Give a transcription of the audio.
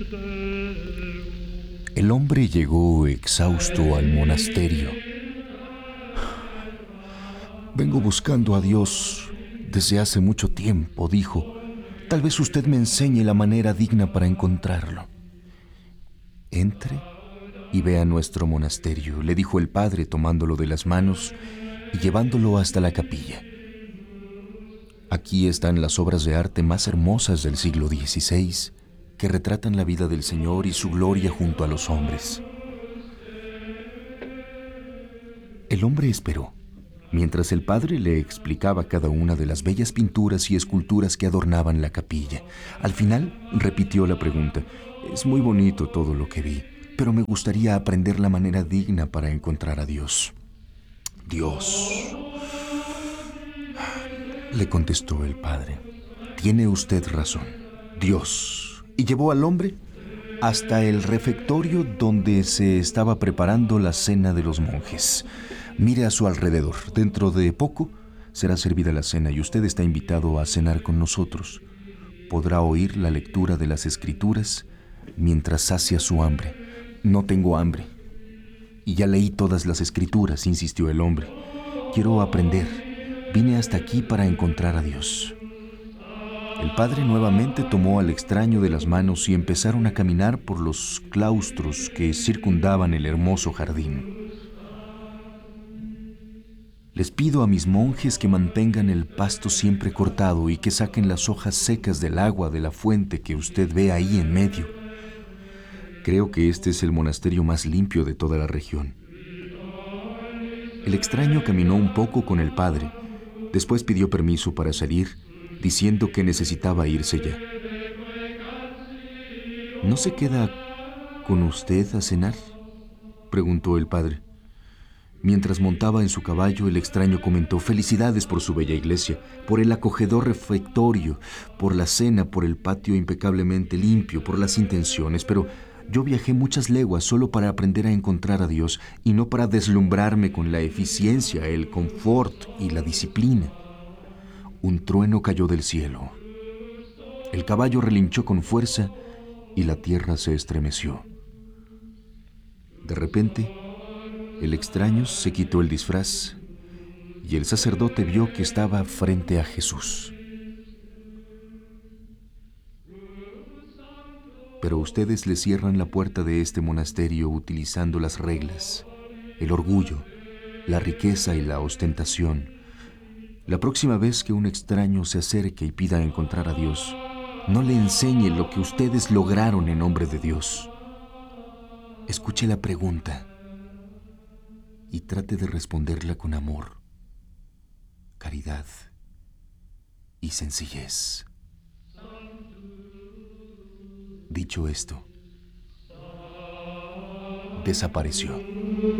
El hombre llegó exhausto al monasterio. Vengo buscando a Dios desde hace mucho tiempo, dijo. Tal vez usted me enseñe la manera digna para encontrarlo. Entre y ve a nuestro monasterio, le dijo el padre tomándolo de las manos y llevándolo hasta la capilla. Aquí están las obras de arte más hermosas del siglo XVI, que retratan la vida del Señor y su gloria junto a los hombres. El hombre esperó, mientras el padre le explicaba cada una de las bellas pinturas y esculturas que adornaban la capilla. Al final repitió la pregunta: «Es muy bonito todo lo que vi, pero me gustaría aprender la manera digna para encontrar a Dios». «Dios», le contestó el padre. «Tiene usted razón, Dios». Y llevó al hombre hasta el refectorio donde se estaba preparando la cena de los monjes. Mire a su alrededor. Dentro de poco será servida la cena y usted está invitado a cenar con nosotros. Podrá oír la lectura de las Escrituras mientras sacia su hambre. «No tengo hambre. Y ya leí todas las Escrituras», insistió el hombre. «Quiero aprender. Vine hasta aquí para encontrar a Dios». El padre nuevamente tomó al extraño de las manos y empezaron a caminar por los claustros que circundaban el hermoso jardín. «Les pido a mis monjes que mantengan el pasto siempre cortado y que saquen las hojas secas del agua de la fuente que usted ve ahí en medio. Creo que este es el monasterio más limpio de toda la región». El extraño caminó un poco con el padre. Después pidió permiso para salir, diciendo que necesitaba irse ya. «¿No se queda con usted a cenar?», preguntó el padre. Mientras montaba en su caballo, el extraño comentó: «Felicidades por su bella iglesia, por el acogedor refectorio, por la cena, por el patio impecablemente limpio, por las intenciones, pero yo viajé muchas leguas solo para aprender a encontrar a Dios y no para deslumbrarme con la eficiencia, el confort y la disciplina». Un trueno cayó del cielo. El caballo relinchó con fuerza y la tierra se estremeció. De repente, el extraño se quitó el disfraz y el sacerdote vio que estaba frente a Jesús. «Pero ustedes le cierran la puerta de este monasterio utilizando las reglas, el orgullo, la riqueza y la ostentación. La próxima vez que un extraño se acerque y pida encontrar a Dios, no le enseñe lo que ustedes lograron en nombre de Dios. Escuche la pregunta y trate de responderla con amor, caridad y sencillez». Dicho esto, desapareció.